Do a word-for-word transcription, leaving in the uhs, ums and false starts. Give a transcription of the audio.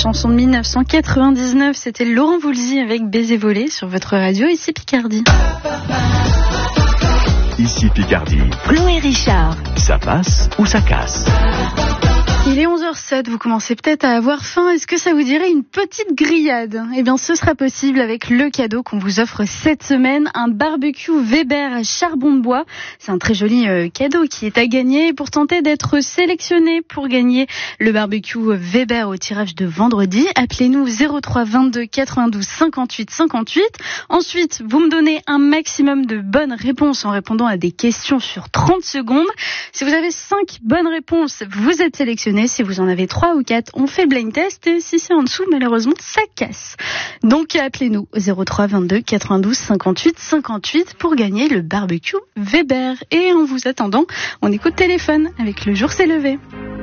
chanson de dix-neuf cent quatre-vingt-dix-neuf, c'était Laurent Voulzy avec Baiser volé sur votre radio, ici Picardie. Ici Picardie. Flo et Richard. Ça passe ou ça casse? Il est onze heures zéro sept, vous commencez peut-être à avoir faim. Est-ce que ça vous dirait une petite grillade? Eh bien, ce sera possible avec le cadeau qu'on vous offre cette semaine, un barbecue Weber à charbon de bois. C'est un très joli euh, cadeau qui est à gagner. Pour tenter d'être sélectionné pour gagner le barbecue Weber au tirage de vendredi, appelez-nous zéro trois vingt-deux quatre-vingt-douze cinquante-huit cinquante-huit. Ensuite, vous me donnez un maximum de bonnes réponses en répondant à des questions sur trente secondes. Si vous avez cinq bonnes réponses, vous êtes sélectionné. Si vous en avez trois ou quatre, on fait le blind test et si c'est en dessous, malheureusement, ça casse. Donc appelez-nous au zéro trois vingt-deux quatre-vingt-douze cinquante-huit cinquante-huit pour gagner le barbecue Weber. Et en vous attendant, on écoute téléphone avec Le Jour s'est levé.